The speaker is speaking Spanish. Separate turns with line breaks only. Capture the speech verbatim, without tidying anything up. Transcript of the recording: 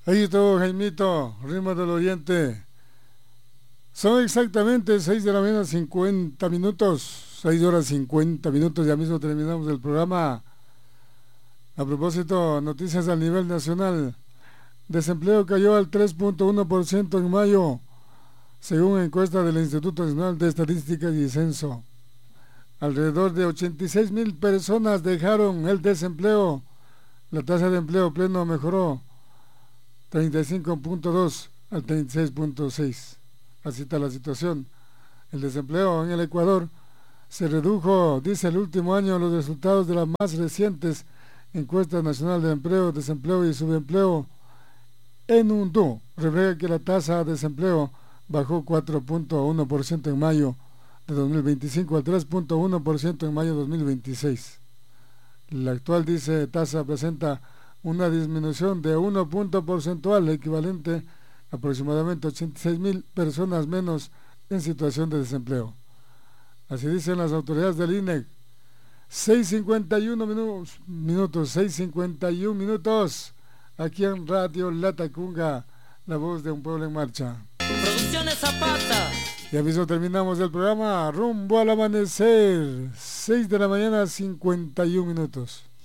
Ahí estuvo Jaimito, ritmo del oriente. Son exactamente seis de la mañana, cincuenta minutos. seis horas cincuenta minutos, ya mismo terminamos el programa. A propósito, noticias a nivel nacional. Desempleo cayó al tres punto uno por ciento en mayo, según encuesta del Instituto Nacional de Estadística y Censo. Alrededor de ochenta y seis mil personas dejaron el desempleo. La tasa de empleo pleno mejoró treinta y cinco punto dos al treinta y seis punto seis. Así está la situación. El desempleo en el Ecuador se redujo, dice el último año, los resultados de las más recientes encuestas nacional de empleo, desempleo y subempleo en un D U. Refleja que la tasa de desempleo bajó cuatro punto uno por ciento en mayo de dos mil veinticinco al tres punto uno por ciento en mayo de dos mil veintiséis. La actual, dice, tasa presenta una disminución de uno punto porcentual, equivalente a aproximadamente ochenta y seis mil personas menos en situación de desempleo. Así dicen las autoridades del I N E C. seis cincuenta y uno minutos, minutos seis cincuenta y uno minutos, aquí en Radio La Tacunga, la voz de un pueblo en marcha.
Producciones Zapata.
Ya mismo terminamos el programa, rumbo al amanecer, seis de la mañana, cincuenta y uno minutos.